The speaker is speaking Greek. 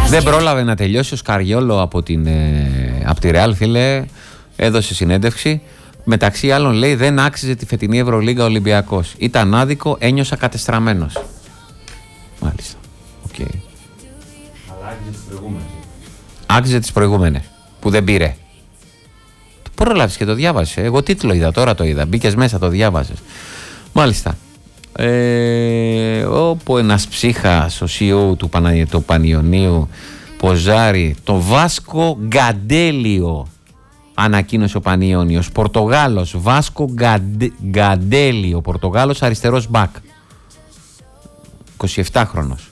Δεν πρόλαβε να τελειώσει ο Σκαριόλο από τη Ρεάλ, φίλε. Έδωσε συνέντευξη. Μεταξύ άλλων λέει δεν άξιζε τη φετινή Ευρωλίγκα ο Ολυμπιακός. Ήταν άδικο, ένιωσα κατεστραμμένος. Μάλιστα. Οκ. Αλλά άξιζε τις προηγούμενες. Άξιζε τις προηγούμενες που δεν πήρε. Το πρόλαβες και το διάβασες. Εγώ τίτλο είδα, τώρα το είδα. Μπήκες μέσα, το διάβασες. Μάλιστα. Όπου ένας ψύχας, ο CEO του Πανιωνίου, ποζάρει το Βάσκο Γκαντέλιο. Ανακοίνωσε ο Πανιώνιος. Πορτογάλος, Βάσκο Γκαντέλιο. Πορτογάλος, αριστερός μπακ. 27χρονος.